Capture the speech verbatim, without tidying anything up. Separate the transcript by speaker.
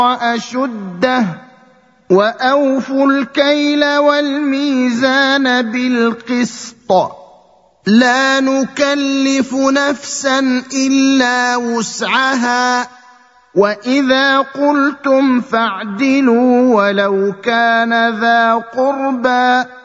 Speaker 1: أشده وأوفوا الكيل والميزان بالقسط لا نكلف نفسا إلا وسعها وإذا قلتم فاعدلوا ولو كان ذا قربى